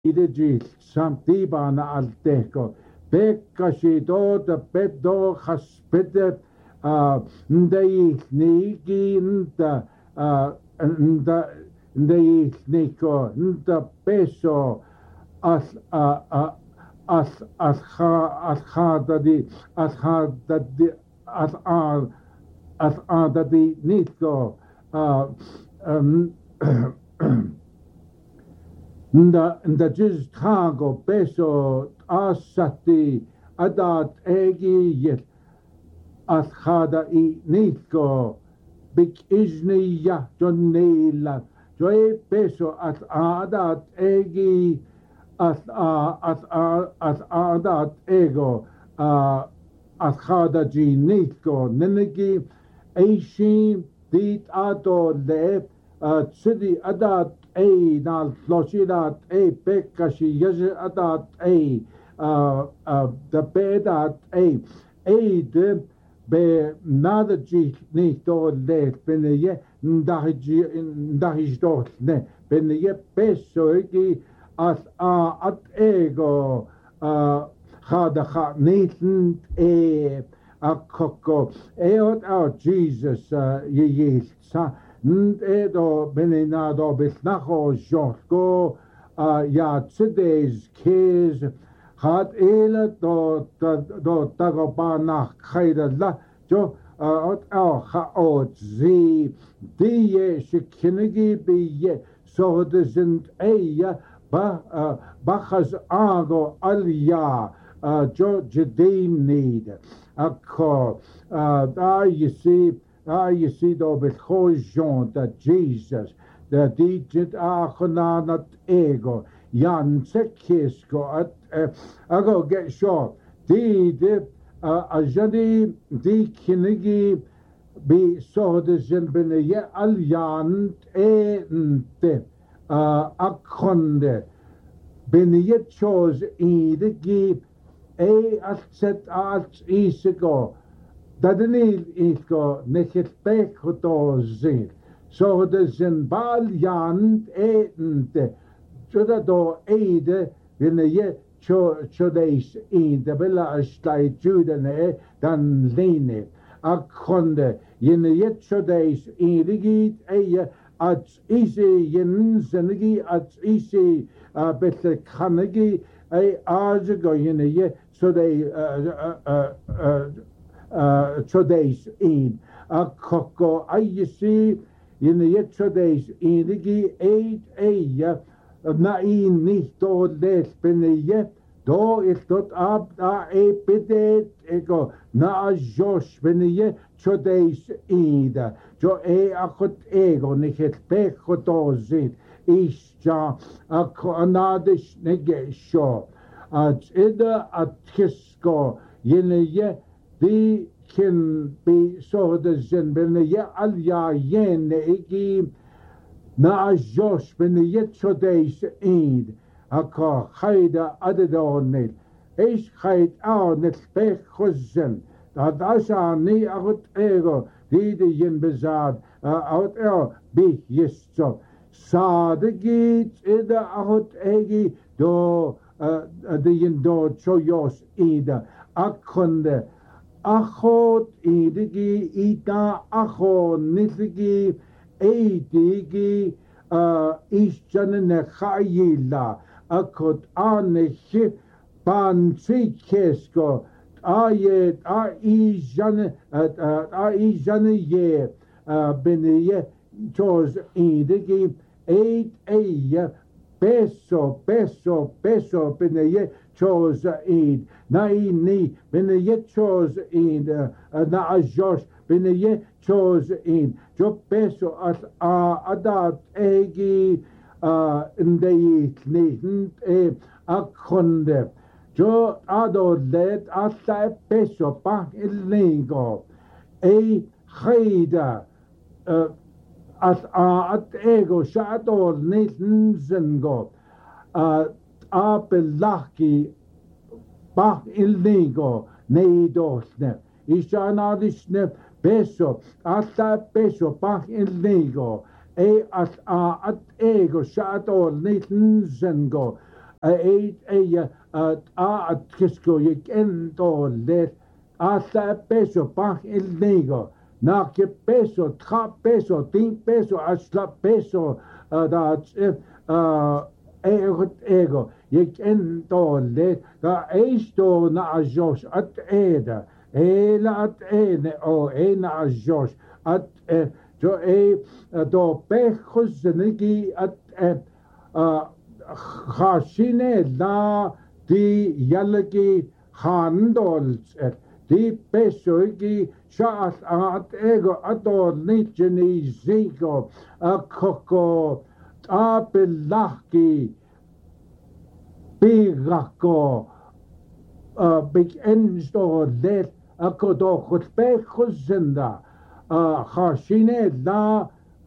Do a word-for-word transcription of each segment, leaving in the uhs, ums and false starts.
idegil samtibana alteko pekka shidota pedo haspete ndai niki nta nda ndai niko nta peso as as as ha as ha dadi as ha dadi as a as a dadi niko nda nda jiz tago peso asati adat egi yet as hada I niko big izni ya jonela joy peso as adat egi as a as a as adat ego as hada ji niko nenegi eishi dit ato le tsidi adat ei nal floshidat ei pekashi yaj adat ei the bedat ei ei de be nada ji nicht dort le bin je ndahji ndahj dort ne bin je peso gi as a at ego hada ha nicht e a koko eot out Jesus ye ye sa edo benenado besnacho jorko ya today's kids had ele do do tagopa nach khaida la jo ot au ha ot zi die shkinigi bi so de sind eya ba bachas ago alya jo jedim need akko da you see Ah, you see, though, with Jean that Jesus, the digit Achanat ego, Jan Sekisko, at I go get short. Di dip a jadi di kinigi be so the Zenbene ye aljan e nte akonde. Ben ye chose in the give a at set at isigo. Dat er niet is go nechet pek to zin. So de zin bal jan etente. Zodat do ede winne je cho chodeis in de bella astai judene dan lene. Akonde jene je chodeis in rigit eye at isi jen zenigi at isi bete kanegi e aje go jene je so de chodeis in a koko ayisi in the chodeis in the eight eya na in nicht do les bin je do is dot ab da e bidet ego na josh bin je chodeis in da jo e akot ego nicht pek do zit is ja a anadish nege sho at ida at kisko yene ye die can be so the zen ben ye al ya yen igi na josh ben ye chodeis eid aka khaida adadonel is khaid au net pech khozen dat asha ni agot ego die de yen bezad out er bi yesto sade git ida agot egi do de yen do choyos ida akonde Achot idigi ita acho nitigi eidigi ishjanene chayila akot anechi panchikesko ayet a ijane a ijane ye benye chose idigi eight eye peso peso peso benye chose id na ni ben ye chose in na josh ben ye chose in jo peso as a adat egi in de knehen e akonde jo ado let ata peso pa lingo e khaida as a at ego shato niten zengo a belaki Bach ilnego neidosne. Ishanadishne peso. Ata peso bach ilnego. E as a at ego shato niten zengo. eight a a Kisco Yendo let hasta peso pag el nego na que peso tra peso tin peso hasta peso dat ego ego Yendo let da esto na Josh at eda ela at ene o ena Josh at jo e do pechos negi at Khashine la di yalaki handolz et di pesoigi shaat at ego ador nicheni zigo a koko apelaki bigako big ensto let a kodo khutpechosenda Khashine la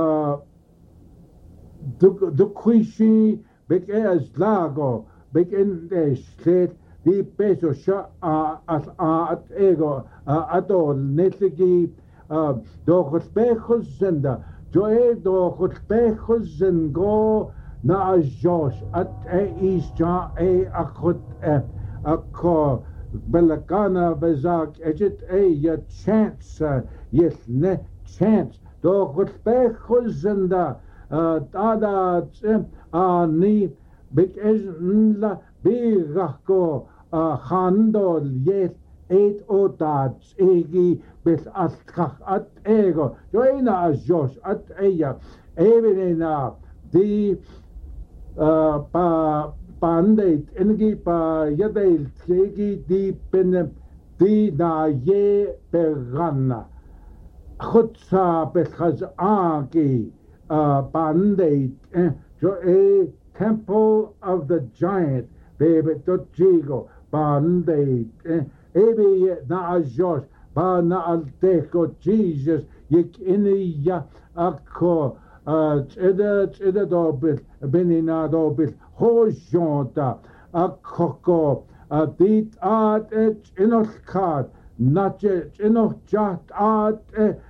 de quishi Big as lago, big in the state, the peso shot at ego, adol, netligi, do spejos and joy do spejos and go na Josh at a east a akut a ko belakana bezak edit a chance, yes, ne chance, do spejos and tada. Ani big la bigako handol yet eight otats egi bes askach at ego joina as Josh at eya evenina di pa pandeit energi pa yadel tlegi di pen di na ye perganna khutsa bes agi pandeit Jo a temple of the giant, baby Tochigo, Bande, Ebi na Josh, Ba na Alteco, Jesus, Yik Inia Akko, Cheda Cheda Dobit, Benina Dobit, Hojonta, Akoko, Dit Art et Inochkat, Nache Inochat Art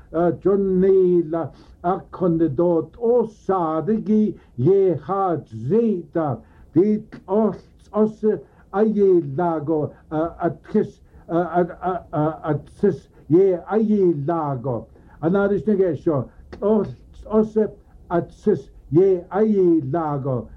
Jonila. Akondedot o sadigi ye hat zeta dit os os aye lago at kiss at sis ye aye lago anarish negesho os os at sis ye aye lago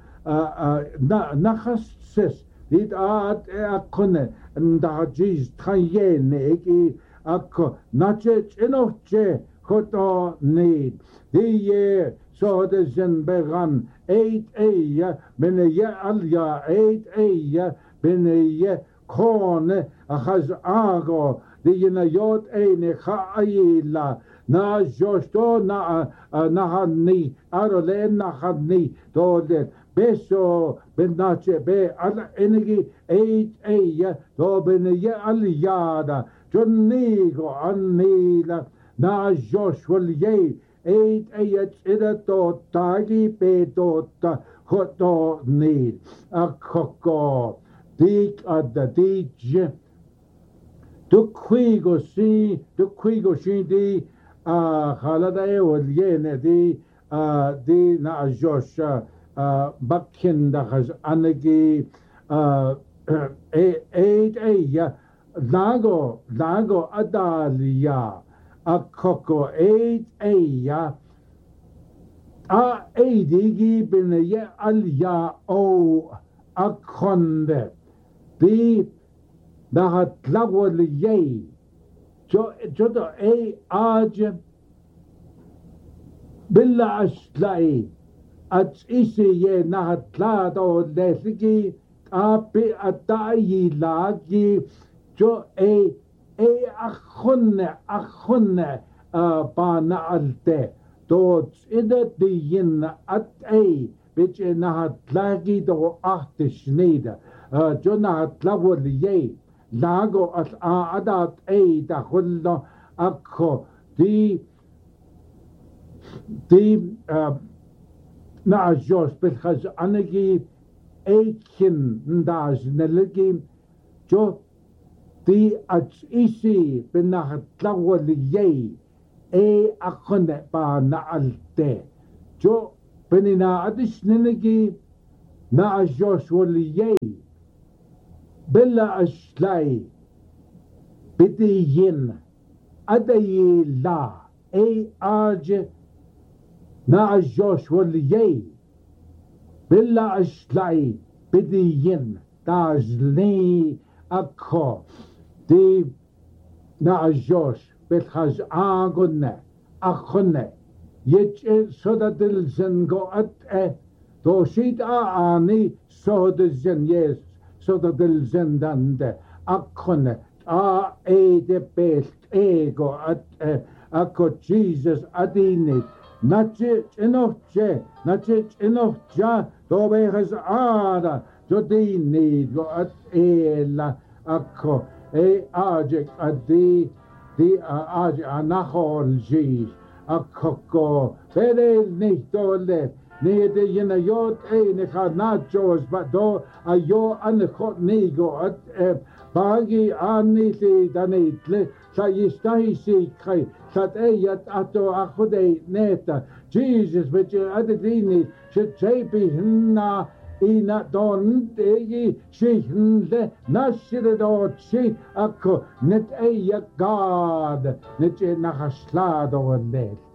nachas sis dit at akone nda jiz trayene eki akko nache enoche koto need the year so the zen began eight a ben a ye alya eight a ben a ye corn has ago the yot a ne khaila na josto na na hani arole na hani do de beso ben nache be al energy eight a do ben ye alyada jonigo anila na Joshua ye eight ayat ida to tagi pe to ta hoto need a koko dik at the dij to quigo si to quigo si di a halada e wal ye ne di a di na Joshua bakin da has anagi eight aya lago lago adalia a koko eight aya a eidigi bin ye alya o a konde di da hat lagwal ye jo jo do e aj billa ashlai at isi ye na hat la do lesigi a pe atai lagi jo e e akhunne akhunne pa na alte to ida di yin at e which na hat lagi do acht schneider jo na hat lagwal ye lago at a adat e da khullo akho di di na jos bet khaz anagi ekin ndaz nelegi jo di at isi benach lagwal ye e akhone pa na alte jo benina adis nelegi na Joshua liye bella ashlai bidiyin adayi la e aj na Joshua liye bella ashlai bidiyin tajli akho di na Josh belhaj agonne akhonne yech sodadil zengo at e doshit a ani sodadil yes sodadil zendande akhonne a e de belt ego at e akko Jesus adini nache enoche nache enocha dobehas ada jodini go at e la akko e ajek adi di aj anachol ji akko bere nicht dole ne de yena yot e ne nachos but do a yo an khot nigo at bagi ani se danitle sa yistai si kai sat e yat ato akhode neta Jesus which adini should be na ina don degi shihinde nashire do chi akko net e God net e nachasla do net